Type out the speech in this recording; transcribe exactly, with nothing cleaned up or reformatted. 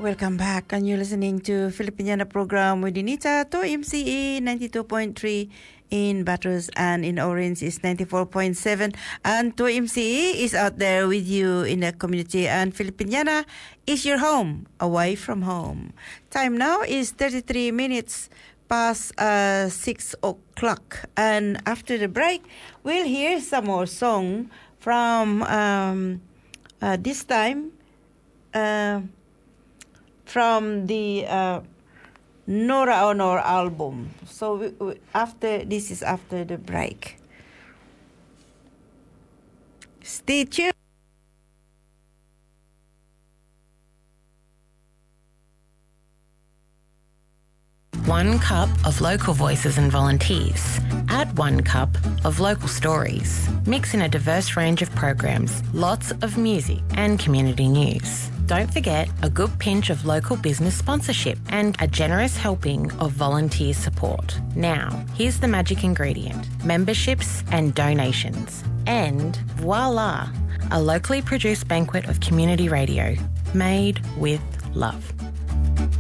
Welcome back, and you're listening to Filipiniana program with Dinita to M C E ninety-two point three in Batters, and in Orange is ninety-four point seven, and to M C E is out there with you in the community, and Filipiniana is your home, away from home. Time now is thirty-three minutes past uh, six o'clock, and after the break, we'll hear some more song from um, uh, this time uh, from the uh, Nora Honor album. So we, we, after this is after the break. Stay tuned. One cup of local voices and volunteers. Add one cup of local stories. Mix in a diverse range of programs, lots of music and community news. Don't forget a good pinch of local business sponsorship and a generous helping of volunteer support. Now, here's the magic ingredient: memberships and donations. And voila, a locally produced banquet of community radio made with love.